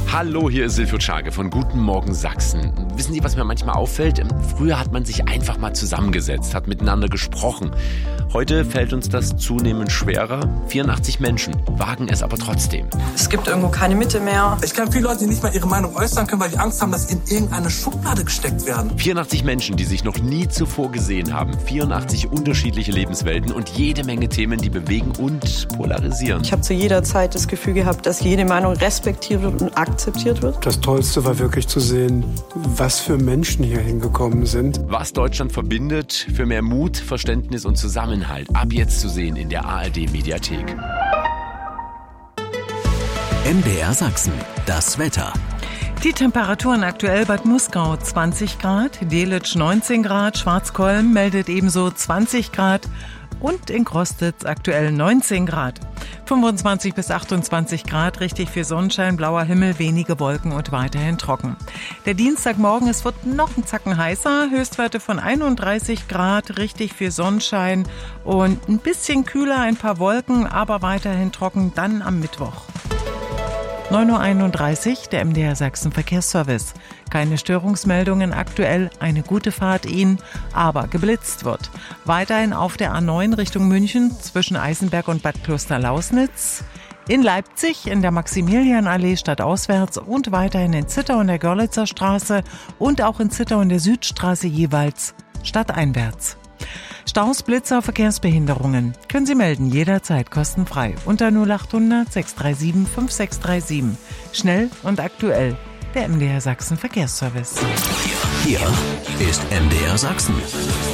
Hallo, hier ist Silvio Czage von Guten Morgen Sachsen. Wissen Sie, was mir manchmal auffällt? Früher hat man sich einfach mal zusammengesetzt, hat miteinander gesprochen. Heute fällt uns das zunehmend schwerer. 84 Menschen wagen es aber trotzdem. Es gibt irgendwo keine Mitte mehr. Ich kenne viele Leute, die nicht mal ihre Meinung äußern können, weil die Angst haben, dass sie in irgendeine Schublade gesteckt werden. 84 Menschen, die sich noch nie zuvor gesehen haben. 84 unterschiedliche Lebenswelten und jede Menge Themen, die bewegen und polarisieren. Ich habe zu jeder Zeit das Gefühl gehabt, dass jede Meinung respektiert wird und akzeptiert wird. Das Tollste war wirklich zu sehen, was für Menschen hier hingekommen sind. Was Deutschland verbindet, für mehr Mut, Verständnis und Zusammenhalt. Ab jetzt zu sehen in der ARD-Mediathek. MDR Sachsen, das Wetter. Die Temperaturen aktuell: Bad Muskau 20 Grad, Delitzsch 19 Grad, Schwarzkolm meldet ebenso 20 Grad und in Grostitz aktuell 19 Grad. 25 bis 28 Grad, richtig viel Sonnenschein, blauer Himmel, wenige Wolken und weiterhin trocken. Der Dienstagmorgen, es wird noch ein Zacken heißer, Höchstwerte von 31 Grad, richtig viel Sonnenschein und ein bisschen kühler, ein paar Wolken, aber weiterhin trocken, dann am Mittwoch. 9.31 Uhr, der MDR Sachsen Verkehrsservice. Keine Störungsmeldungen aktuell, eine gute Fahrt Ihnen, aber geblitzt wird. Weiterhin auf der A9 Richtung München zwischen Eisenberg und Bad Klosterlausnitz. In Leipzig in der Maximilianallee stadtauswärts und weiterhin in Zittau in der Görlitzer Straße und auch in Zittau in der Südstraße jeweils stadteinwärts. Staus, Blitzer, Verkehrsbehinderungen können Sie melden, jederzeit kostenfrei. Unter 0800 637 5637. Schnell und aktuell. Der MDR Sachsen Verkehrsservice. Hier ist MDR Sachsen.